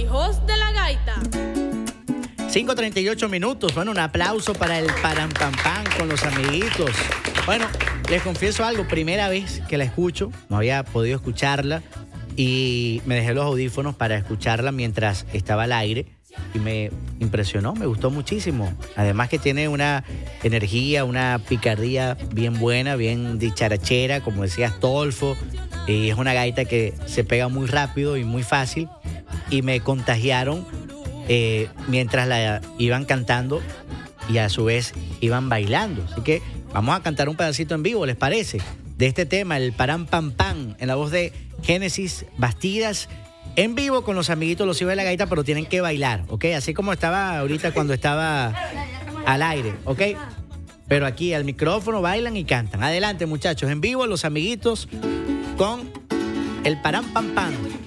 hijos de la gaita. 5:38 minutos. Bueno, un aplauso para el Param Pam Pam con los amiguitos. Bueno, les confieso algo, primera vez que la escucho, no había podido escucharla y me dejé los audífonos para escucharla mientras estaba al aire y me impresionó, me gustó muchísimo. Además que tiene una energía, una picardía bien buena, bien dicharachera, como decía Astolfo, y es una gaita que se pega muy rápido y muy fácil y me contagiaron mientras la iban cantando y a su vez iban bailando. Así que vamos a cantar un pedacito en vivo, ¿les parece? De este tema, el Param Pam Pam, en la voz de Génesis Bastidas, en vivo con los amiguitos, los hijos de la gaita, pero tienen que bailar, ¿ok? Así como estaba ahorita cuando estaba al aire, ¿ok? Pero aquí al micrófono bailan y cantan. Adelante, muchachos, en vivo los amiguitos con el Param Pam Pam.